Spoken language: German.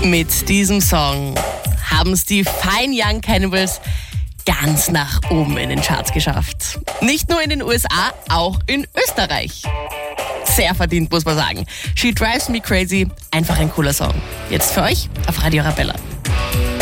Mit diesem Song haben es die Fine Young Cannibals ganz nach oben in den Charts geschafft. Nicht nur in den USA, auch in Österreich. Sehr verdient, muss man sagen. She Drives Me Crazy, einfach ein cooler Song. Jetzt für euch auf Radio Arabella.